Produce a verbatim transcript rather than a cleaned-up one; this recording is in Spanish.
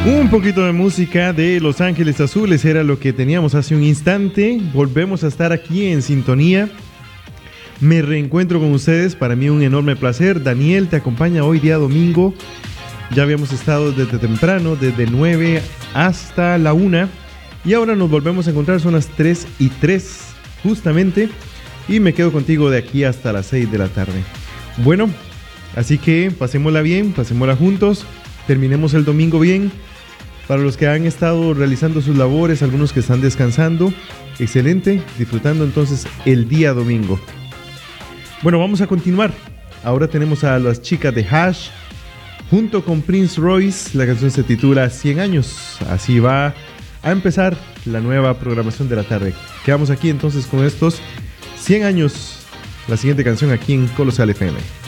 Un poquito de música de Los Ángeles Azules era lo que teníamos hace un instante. Volvemos a estar aquí en sintonía. Me reencuentro con ustedes, para mí un enorme placer. Daniel te acompaña hoy día domingo. Ya habíamos estado desde temprano, desde nueve hasta la una. Y ahora nos volvemos a encontrar, son las tres y tres justamente. Y me quedo contigo de aquí hasta las seis de la tarde. Bueno, así que pasémosla bien, pasémosla juntos. Terminemos el domingo bien. Para los que han estado realizando sus labores, algunos que están descansando, excelente, disfrutando entonces el día domingo. Bueno, vamos a continuar. Ahora tenemos a las chicas de Hash junto con Prince Royce. La canción se titula cien años. Así va a empezar la nueva programación de la tarde. Quedamos aquí entonces con estos cien años. La siguiente canción aquí en Colosal F M.